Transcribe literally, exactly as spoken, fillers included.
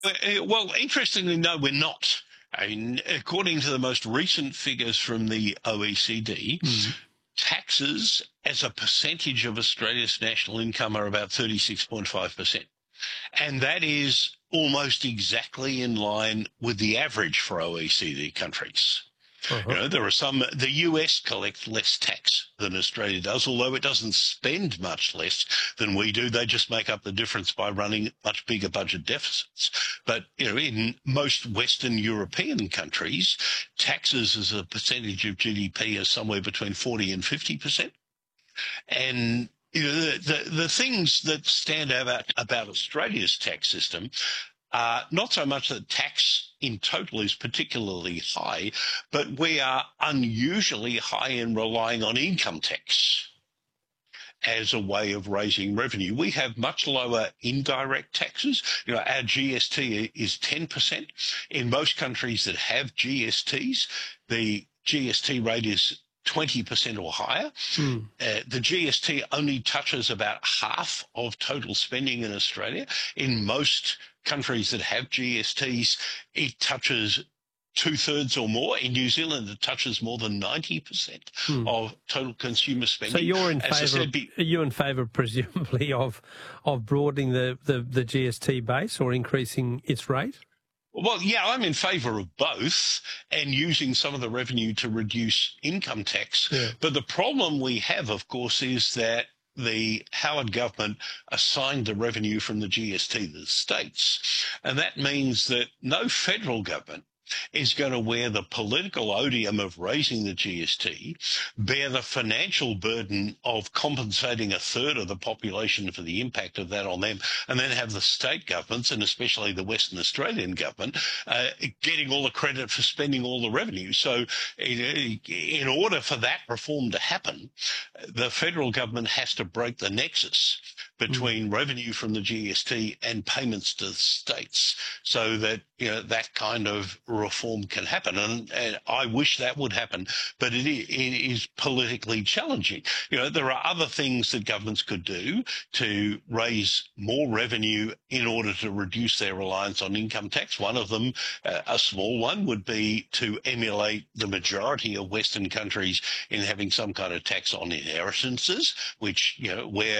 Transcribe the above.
Well, uh, well, interestingly, no, we're not. I mean, according to the most recent figures from the O E C D, Mm. taxes as a percentage of Australia's national income are about thirty-six point five percent. And that is almost exactly in line with the average for O E C D countries. You Uh-huh. know, there are some, the U S collects less tax than Australia does, although it doesn't spend much less than we do. They just make up the difference by running much bigger budget deficits. But, you know, in most Western European countries, taxes as a percentage of G D P are somewhere between forty and fifty percent. And you know, the, the, the things that stand out about, about Australia's tax system uh, not so much that tax in total is particularly high, but we are unusually high in relying on income tax as a way of raising revenue. We have much lower indirect taxes. You know, our G S T is ten percent. In most countries that have G S Ts, the G S T rate is twenty percent or higher. Mm. Uh, the G S T only touches about half of total spending in Australia. In most countries that have G S Ts, it touches two-thirds or more. In New Zealand, it touches more than ninety percent Mm. of total consumer spending. So you're in As I favour, said, be, are you in favour, presumably, of of broadening the, the, the G S T base or increasing its rate? Well, yeah, I'm in favour of both and using some of the revenue to reduce income tax. Yeah. But the problem we have, of course, is that the Howard government assigned the revenue from the G S T to the states. And that means that no federal government is going to wear the political odium of raising the G S T, bear the financial burden of compensating a third of the population for the impact of that on them, and then have the state governments, and especially the Western Australian government, uh, getting all the credit for spending all the revenue. So in, in order for that reform to happen, the federal government has to break the nexus between mm. revenue from the G S T and payments to the states, so that you know that kind of reform can happen. And, and I wish that would happen, but it is, it is politically challenging. You know, there are other things that governments could do to raise more revenue in order to reduce their reliance on income tax. One of them, uh, a small one, would be to emulate the majority of Western countries in having some kind of tax on inheritances, which, you know, where